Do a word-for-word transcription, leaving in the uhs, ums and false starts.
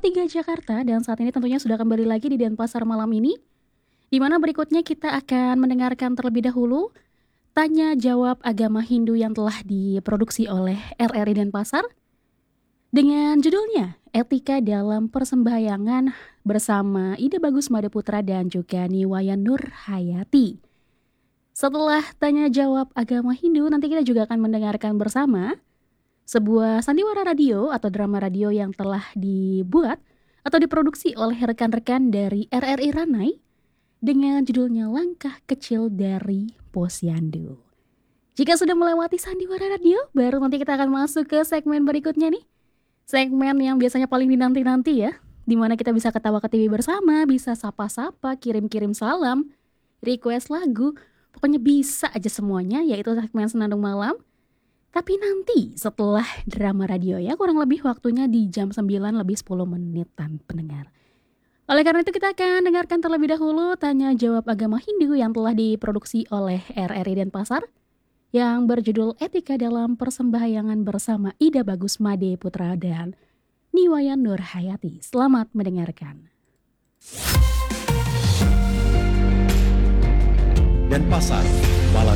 tiga Jakarta, dan saat ini tentunya sudah kembali lagi di Denpasar malam ini, di mana berikutnya kita akan mendengarkan terlebih dahulu Tanya Jawab Agama Hindu yang telah diproduksi oleh R R I Denpasar dengan judulnya Etika dalam Persembahyangan bersama Ida Bagus Made Putra dan juga Niwayan Nur Hayati. Setelah Tanya Jawab Agama Hindu, nanti kita juga akan mendengarkan bersama sebuah sandiwara radio atau drama radio yang telah dibuat atau diproduksi oleh rekan-rekan dari R R I Ranai dengan judulnya Langkah Kecil dari Posyandu. Jika sudah melewati sandiwara radio, baru nanti kita akan masuk ke segmen berikutnya nih. Segmen yang biasanya paling dinanti-nanti ya, dimana kita bisa ketawa-ketiwi bersama, bisa sapa-sapa, kirim-kirim salam, request lagu, pokoknya bisa aja semuanya, yaitu segmen Senandung Malam. Tapi nanti setelah drama radio ya, kurang lebih waktunya di jam sembilan lebih sepuluh menitan pendengar. Oleh karena itu kita akan dengarkan terlebih dahulu Tanya Jawab Agama Hindu yang telah diproduksi oleh R R I Denpasar yang berjudul Etika dalam Persembahyangan bersama Ida Bagus Made Putra dan Niwayan Nur Hayati. Selamat mendengarkan. Denpasar malam